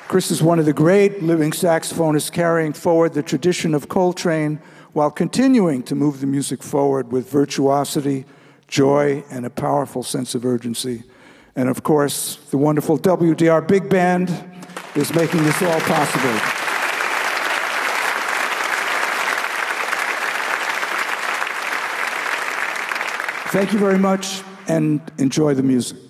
Chris is one of the great living saxophonists carrying forward the tradition of Coltrane while continuing to move the music forward with virtuosity, joy, and a powerful sense of urgency. And of course, the wonderful WDR Big Band is making this all possible. Thank you very much, and enjoy the music.